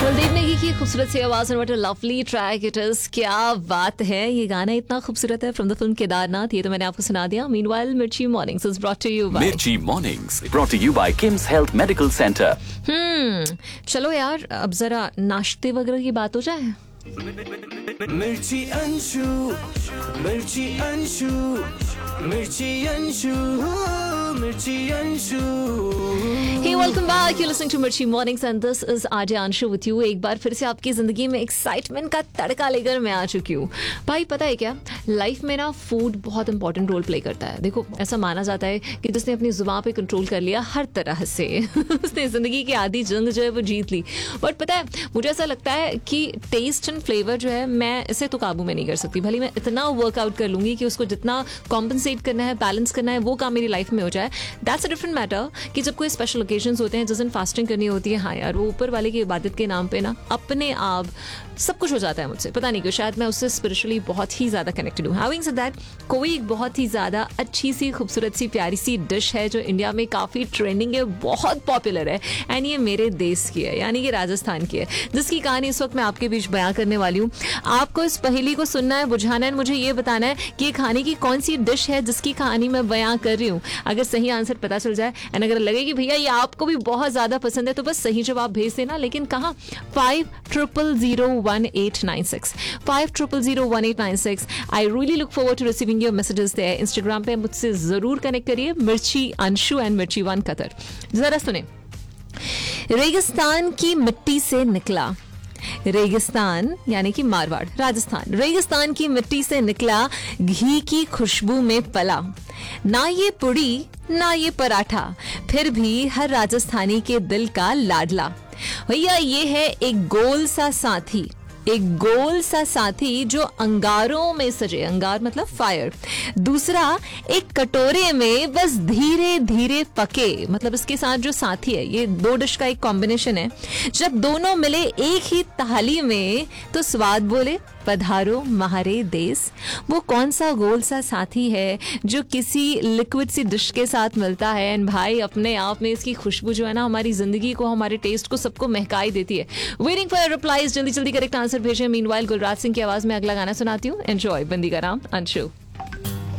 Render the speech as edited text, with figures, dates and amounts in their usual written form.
कुलदीप नेगी की खूबसूरत सी आवाज और what a lovely track it is. क्या बात है, ये गाना इतना खूबसूरत है फ्रॉम द फिल्म केदारनाथ। ये तो मैंने आपको सुना दिया। मीनवाइल मिर्ची mornings is brought to you bye Mirchi Mornings, brought to you by Kim's Health Medical Center. चलो यार, अब जरा नाश्ते वगैरह की बात हो जाए। मिर्ची अंशु, मिर्ची अंशु, मिर्ची अंशु, मिर्ची Anshu. Hey, welcome back. You're listening to Mirchi Mornings and this is RJ Anshu with you. एक बार फिर से आपकी जिंदगी में एक्साइटमेंट का तड़का लेकर मैं आ चुकी हूँ। भाई पता है क्या, लाइफ में ना फूड बहुत इंपॉर्टेंट रोल प्ले करता है। देखो, ऐसा माना जाता है कि जिसने अपनी जुबान पे कंट्रोल कर लिया हर तरह से उसने जिंदगी की आधी जंग जो है वो जीत ली। बट पता है, मुझे ऐसा लगता है कि टेस्ट एंड फ्लेवर जो है, मैं इसे तो काबू में नहीं कर सकती। भले मैं इतना वर्कआउट कर लूंगी कि उसको जितना कॉम्पनसेट करना है, बैलेंस करना है, वो काम मेरी लाइफ में हो जाए। दैट्स अ डिफरेंट मैटर कि जब कोई स्पेशल ओकेजन्स होते हैं, जिस दिन फास्टिंग करनी होती है, हाँ यार, वो ऊपर वाले की इबादत के नाम पे ना अपने आप सब कुछ हो जाता है मुझसे। पता नहीं क्यों, शायद मैं उससे स्पिरिचुअली बहुत ही ज़्यादा कनेक्टेड हूँ। हैविंग सेड दैट, कोई एक बहुत ही ज़्यादा अच्छी सी, खूबसूरत सी, प्यारी सी डिश है जो इंडिया में काफ़ी ट्रेंडिंग है, बहुत पॉपुलर है, एंड ये मेरे देश की है, यानी कि राजस्थान की है, जिसकी कहानी इस वक्त मैं आपके बीच बयां करने वाली हूँ। आपको इस पहेली को सुनना है, बुझाना है, मुझे ये बताना है कि ये खाने की कौन सी डिश है जिसकी कहानी मैं बयां कर रही हूँ। अगर सही आंसर पता चल जाए एंड अगर लगे कि भैया ये आपको भी बहुत ज़्यादा पसंद है, तो बस सही जवाब भेज देना। लेकिन कहाँ? 50001896 50001896। I really look forward to receiving your messages there. Instagram पे मुझसे जरूर कनेक्ट करिए, मिर्ची अंशु एंड मिर्ची वन कतर। जरा सुने। रेगिस्तान की मिट्टी से निकला, रेगिस्तान यानी कि मारवाड़, राजस्थान। रेगिस्तान की मिट्टी से निकला, घी की खुशबू में पला, ना ये पुड़ी ना ये पराठा, फिर भी हर राजस्थानी के दिल का लाडला। भैया ये है एक गोल सा साथी, एक गोल सा साथी जो अंगारों में सजे, अंगार मतलब फायर। दूसरा, एक कटोरे में बस धीरे धीरे पके, मतलब इसके साथ जो साथी है, ये दो डिश का एक कॉम्बिनेशन है। जब दोनों मिले एक ही थाली में तो स्वाद बोले पधारो महारे देश। वो कौन सा गोल सा साथी है जो किसी लिक्विड सी डिश के साथ मिलता है, एंड भाई अपने आप में इसकी खुशबू जो है ना, हमारी जिंदगी को, हमारे टेस्ट को, सबको महकाई देती है। वेटिंग फॉर रिप्लाईज, जल्दी जल्दी करेक्ट आंसर भेजें। मीनवाइल गुलराज सिंह की आवाज में अगला गाना सुनाती हूँ। एंजॉय। बंदी का नाम अंशु।